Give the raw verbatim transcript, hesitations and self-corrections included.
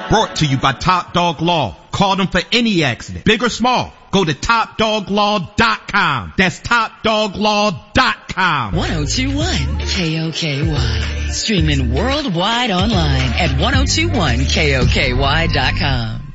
Brought to you by Top Dog Law. Call them for any accident, big or small. Go to top dog law dot com. That's top dog law dot com. ten twenty-one K O K Y. Streaming worldwide online at ten twenty-one K O K Y dot com.